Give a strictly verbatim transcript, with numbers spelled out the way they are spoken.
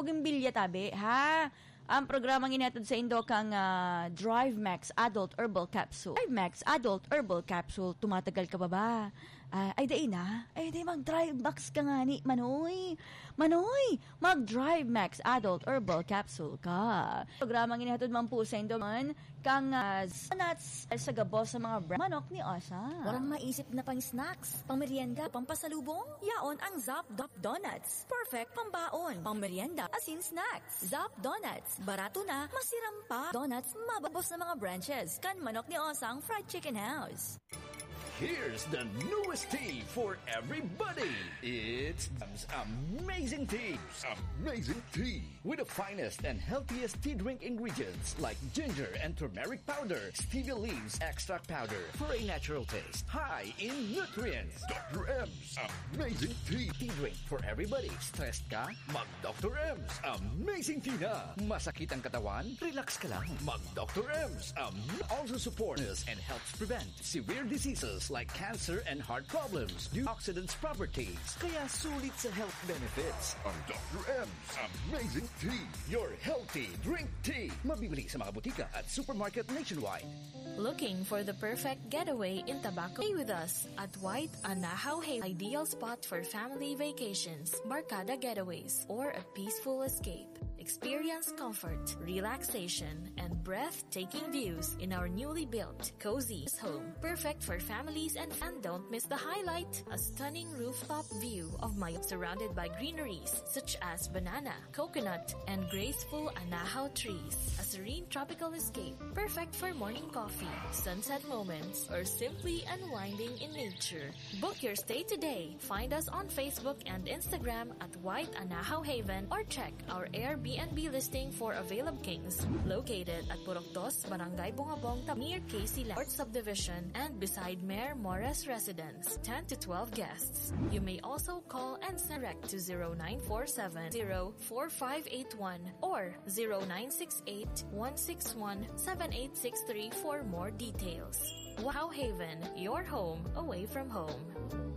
Bugimbilya tabi, ha? Ang programang inatod sa Indo kang uh, Drive Max Adult Herbal Capsule. Drive Max Adult Herbal Capsule, tumatagal ka ba ba? Uh, ay, dain na. Ay, di mag-Drive Max ka nga ni, Manoy. Manoy, mag-Drive Max Adult Herbal Capsule ka. Programang inatod man po sa Indo man, kang uh, nuts sa gabos sa mga brand manok ni Osa. Walang maisip na pang snacks, pang merienda, pang pasalubong. Yaon ang Zap Dop Donuts. Perfect pang baon, pang merienda, asin snacks. Zap Donuts. Barato na, masiram pa. Donuts, mababos na mga branches. Kan manok ni Osang Fried Chicken House. Here's the newest tea for everybody. It's Amazing Tea. Amazing Tea. With the finest and healthiest tea drink ingredients like ginger and turmeric powder, stevia leaves extract powder for a natural taste. High in nutrients. Doctor M's Amazing Tea. Tea drink for everybody. Stressed ka? Mag Doctor M's Amazing Tea na. Masakit ang katawan? Relax ka lang. Mag Doctor M's Um, also supports and helps prevent severe diseases like cancer and heart problems. New oxidants properties. Kaya sulit sa health benefits. Ang Doctor M's Amazing Tea. Your healthy drink tea. Mabibili sa mga butika at supermarket nationwide. Looking for the perfect getaway in Tabaco? Stay with us at White Anahaw Haven. Ideal spot for family vacations, barkada getaways, or a peaceful escape. Experience comfort, relaxation, and breathtaking views in our newly built, cozy home. Perfect for families and fans. Don't miss the highlight, a stunning rooftop view of Mayo surrounded by greeneries such as banana, coconut, and graceful anahaw trees. A serene tropical escape, perfect for morning coffee, sunset moments, or simply unwinding in nature. Book your stay today. Find us on Facebook and Instagram at White Anahaw Haven or check our Airbnb listing for available bookings located at Purok Dos, Barangay Bungabong, near K C Land Subdivision and beside Mayor Morris Residence. ten to twelve guests. You may also call and direct to zero nine four seven zero four five eight one or zero nine six eight one six one seven eight six three for more details. Wow Haven, your home away from home.